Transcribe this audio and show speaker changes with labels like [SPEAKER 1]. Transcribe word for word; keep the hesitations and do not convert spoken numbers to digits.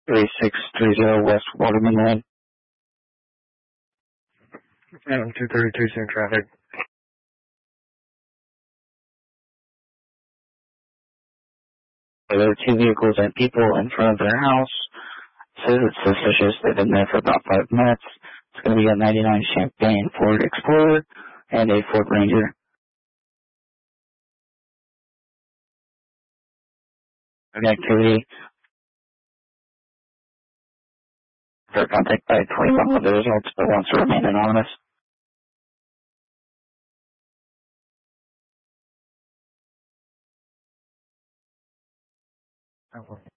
[SPEAKER 1] three six three zero West Waterman Lane.
[SPEAKER 2] And two thirty-two, same traffic.
[SPEAKER 1] There are two vehicles and people in front of their house. Says it's suspicious. They've been there for about five minutes. It's going to be a ninety-nine Champagne Ford Explorer and a Ford Ranger. Activity. For contact by twenty-one with the results, but wants to remain anonymous.
[SPEAKER 2] Okay.